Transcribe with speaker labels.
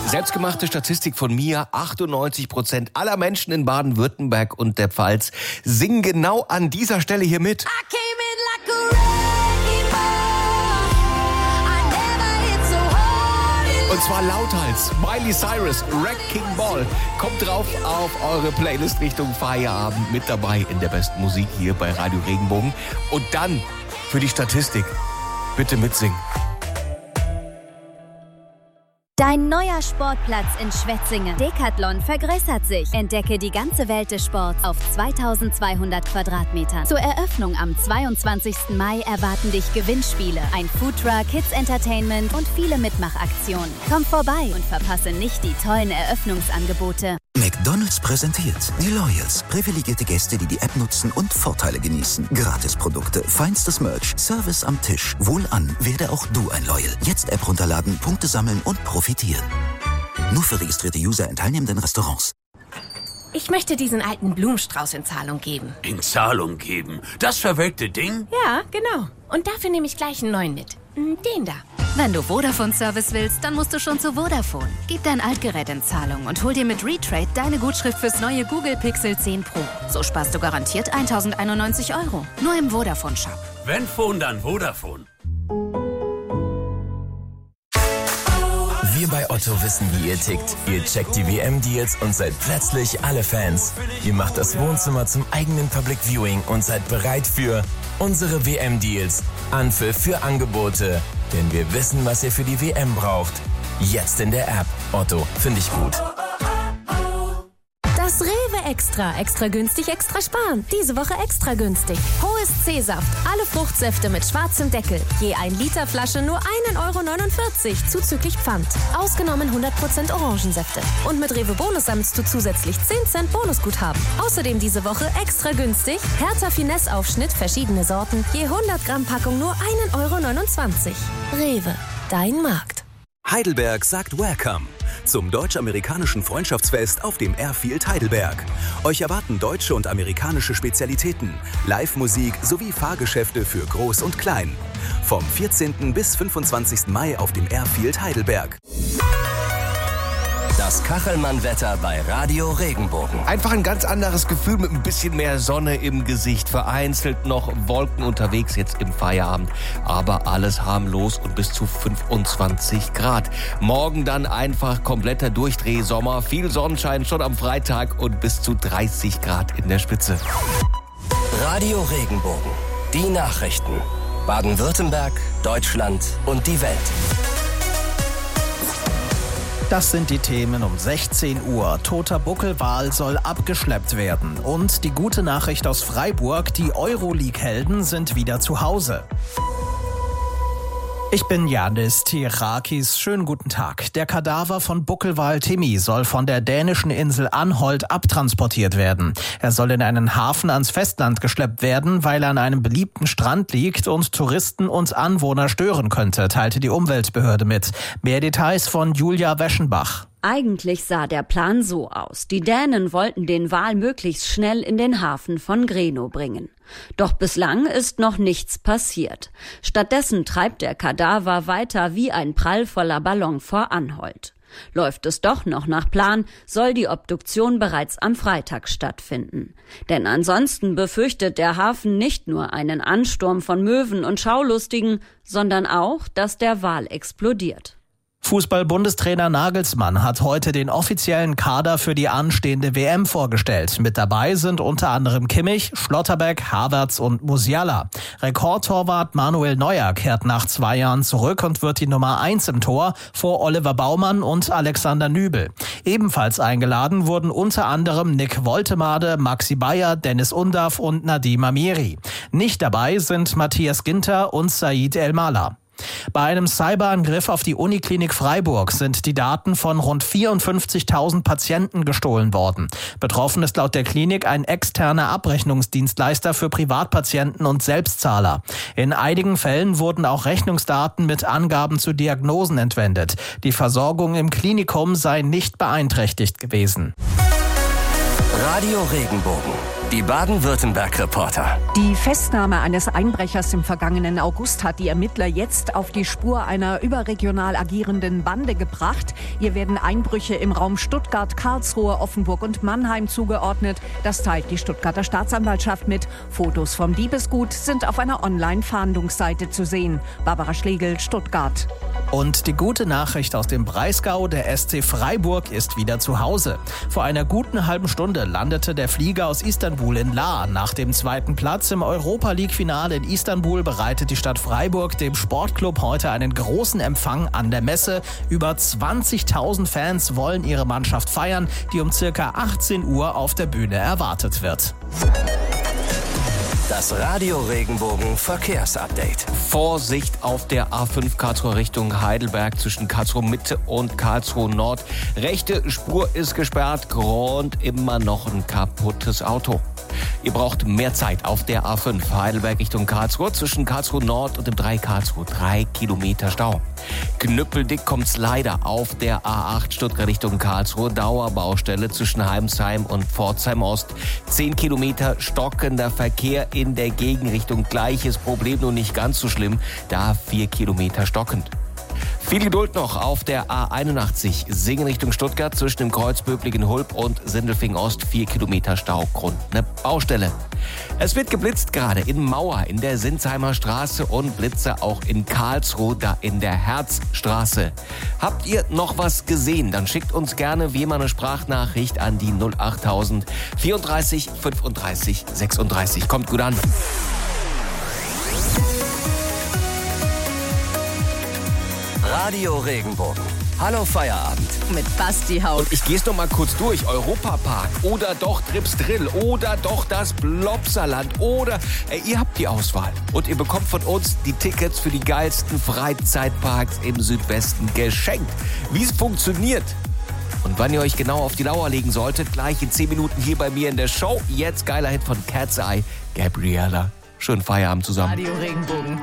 Speaker 1: Selbstgemachte Statistik von mir, 98% aller Menschen in Baden-Württemberg und der Pfalz singen genau an dieser Stelle hier mit. Und zwar lauthals. Miley Cyrus, Wrecking Ball. Kommt drauf auf eure Playlist Richtung Feierabend, mit dabei in der besten Musik hier bei Radio Regenbogen. Und dann für die Statistik, bitte mitsingen.
Speaker 2: Dein neuer Sportplatz in Schwetzingen. Decathlon vergrößert sich. Entdecke die ganze Welt des Sports auf 2200 Quadratmetern. Zur Eröffnung am 22. Mai erwarten dich Gewinnspiele, ein Foodtruck, Kids Entertainment und viele Mitmachaktionen. Komm vorbei und verpasse nicht die tollen Eröffnungsangebote.
Speaker 3: McDonald's präsentiert die Loyals. Privilegierte Gäste, die die App nutzen und Vorteile genießen. Gratisprodukte, feinstes Merch, Service am Tisch. Wohlan, werde auch du ein Loyal. Jetzt App runterladen, Punkte sammeln und profitieren. Nur für registrierte User in teilnehmenden Restaurants.
Speaker 4: Ich möchte diesen alten Blumenstrauß in Zahlung geben.
Speaker 5: In Zahlung geben? Das verwelkte Ding?
Speaker 4: Ja, genau. Und dafür nehme ich gleich einen neuen mit. Den da.
Speaker 6: Wenn du Vodafone-Service willst, dann musst du schon zu Vodafone. Gib dein Altgerät in Zahlung und hol dir mit Retrade deine Gutschrift fürs neue Google Pixel 10 Pro. So sparst du garantiert 1.091 €. Nur im Vodafone-Shop.
Speaker 5: Wenn Phone, dann Vodafone.
Speaker 7: Wir bei Otto wissen, wie ihr tickt. Ihr checkt die WM-Deals und seid plötzlich alle Fans. Ihr macht das Wohnzimmer zum eigenen Public Viewing und seid bereit für unsere WM-Deals. Anpfiff für Angebote. Denn wir wissen, was ihr für die WM braucht. Jetzt in der App. Otto, finde ich gut.
Speaker 8: Das Rewe Extra. Extra günstig, extra sparen. Diese Woche extra günstig. Hohes C-Saft. Alle Fruchtsäfte mit schwarzem Deckel. Je 1 Liter Flasche nur 1,49 € zuzüglich Pfand. Ausgenommen 100% Orangensäfte. Und mit Rewe Bonus sammelst du zusätzlich 10 Cent Bonusguthaben. Außerdem diese Woche extra günstig. Hertha Finesse Aufschnitt, verschiedene Sorten. Je 100 Gramm Packung nur 1,29 €. Rewe. Dein Markt.
Speaker 9: Heidelberg sagt Welcome zum deutsch-amerikanischen Freundschaftsfest auf dem Airfield Heidelberg. Euch erwarten deutsche und amerikanische Spezialitäten, Live-Musik sowie Fahrgeschäfte für Groß und Klein. Vom 14. bis 25. Mai auf dem Airfield Heidelberg.
Speaker 10: Das Kachelmann-Wetter bei Radio Regenbogen.
Speaker 1: Einfach ein ganz anderes Gefühl mit ein bisschen mehr Sonne im Gesicht. Vereinzelt noch Wolken unterwegs jetzt im Feierabend. Aber alles harmlos und bis zu 25 Grad. Morgen dann einfach kompletter Durchdrehsommer. Viel Sonnenschein schon am Freitag und bis zu 30 Grad in der Spitze.
Speaker 10: Radio Regenbogen. Die Nachrichten. Baden-Württemberg, Deutschland und die Welt.
Speaker 11: Das sind die Themen um 16 Uhr. Toter Buckelwal soll abgeschleppt werden. Und die gute Nachricht aus Freiburg, die Euroleague-Helden sind wieder zu Hause. Ich bin Janis Tirakis. Schönen guten Tag. Der Kadaver von Buckelwal Timmy soll von der dänischen Insel Anholt abtransportiert werden. Er soll in einen Hafen ans Festland geschleppt werden, weil er an einem beliebten Strand liegt und Touristen und Anwohner stören könnte, teilte die Umweltbehörde mit. Mehr Details von Julia Weschenbach.
Speaker 12: Eigentlich sah der Plan so aus. Die Dänen wollten den Wal möglichst schnell in den Hafen von Grenå bringen. Doch bislang ist noch nichts passiert. Stattdessen treibt der Kadaver weiter wie ein prallvoller Ballon vor Anholt. Läuft es doch noch nach Plan, soll die Obduktion bereits am Freitag stattfinden. Denn ansonsten befürchtet der Hafen nicht nur einen Ansturm von Möwen und Schaulustigen, sondern auch, dass der Wal explodiert.
Speaker 11: Fußball-Bundestrainer Nagelsmann hat heute den offiziellen Kader für die anstehende WM vorgestellt. Mit dabei sind unter anderem Kimmich, Schlotterbeck, Havertz und Musiala. Rekordtorwart Manuel Neuer kehrt nach 2 Jahren zurück und wird die Nummer 1 im Tor vor Oliver Baumann und Alexander Nübel. Ebenfalls eingeladen wurden unter anderem Nick Woltemade, Maxi Bayer, Dennis Undav und Nadim Amiri. Nicht dabei sind Matthias Ginter und Said El-Mala. Bei einem Cyberangriff auf die Uniklinik Freiburg sind die Daten von rund 54.000 Patienten gestohlen worden. Betroffen ist laut der Klinik ein externer Abrechnungsdienstleister für Privatpatienten und Selbstzahler. In einigen Fällen wurden auch Rechnungsdaten mit Angaben zu Diagnosen entwendet. Die Versorgung im Klinikum sei nicht beeinträchtigt gewesen.
Speaker 10: Radio Regenbogen. Die Baden-Württemberg-Reporter.
Speaker 13: Die Festnahme eines Einbrechers im vergangenen August hat die Ermittler jetzt auf die Spur einer überregional agierenden Bande gebracht. Ihr werden Einbrüche im Raum Stuttgart, Karlsruhe, Offenburg und Mannheim zugeordnet. Das teilt die Stuttgarter Staatsanwaltschaft mit. Fotos vom Diebesgut sind auf einer Online-Fahndungsseite zu sehen. Barbara Schlegel, Stuttgart.
Speaker 11: Und die gute Nachricht aus dem Breisgau, der SC Freiburg ist wieder zu Hause. Vor einer guten halben Stunde landete der Flieger aus Istanbul in Lahr. Nach dem zweiten Platz im Europa-League-Finale in Istanbul bereitet die Stadt Freiburg dem Sportclub heute einen großen Empfang an der Messe. Über 20.000 Fans wollen ihre Mannschaft feiern, die um circa 18 Uhr auf der Bühne erwartet wird.
Speaker 10: Das Radio Regenbogen Verkehrsupdate.
Speaker 1: Vorsicht auf der A5 Karlsruhe Richtung Heidelberg zwischen Karlsruhe Mitte und Karlsruhe Nord. Rechte Spur ist gesperrt, Grund immer noch ein kaputtes Auto. Ihr braucht mehr Zeit auf der A5 Heidelberg Richtung Karlsruhe zwischen Karlsruhe Nord und dem 3 Karlsruhe. 3 Kilometer Stau. Knüppeldick kommt's leider auf der A8 Stuttgart Richtung Karlsruhe. Dauerbaustelle zwischen Heimsheim und Pforzheim Ost. 10 Kilometer stockender Verkehr in der Gegenrichtung. Gleiches Problem, nur nicht ganz so schlimm. Da 4 Kilometer stockend. Viel Geduld noch auf der A81 Singen Richtung Stuttgart zwischen dem Kreuz Böblingen-Hulb und Sindelfingen Ost. 4 Kilometer Stau, Grund eine Baustelle. Es wird geblitzt gerade in Mauer in der Sinsheimer Straße und Blitze auch in Karlsruhe, da in der Herzstraße. Habt ihr noch was gesehen? Dann schickt uns gerne wie immer eine Sprachnachricht an die 08000 34 35 36. Kommt gut an.
Speaker 10: Radio Regenbogen. Hallo Feierabend.
Speaker 13: Mit Basti Haug.
Speaker 1: Und ich gehe es noch mal kurz durch. Europapark oder doch Trips Drill oder doch das Blopsaland oder ihr habt die Auswahl. Und ihr bekommt von uns die Tickets für die geilsten Freizeitparks im Südwesten geschenkt. Wie es funktioniert und wann ihr euch genau auf die Lauer legen solltet, gleich in 10 Minuten hier bei mir in der Show. Jetzt geiler Hit von Cat's Eye, Gabriella. Schönen Feierabend zusammen.
Speaker 13: Radio Regenbogen.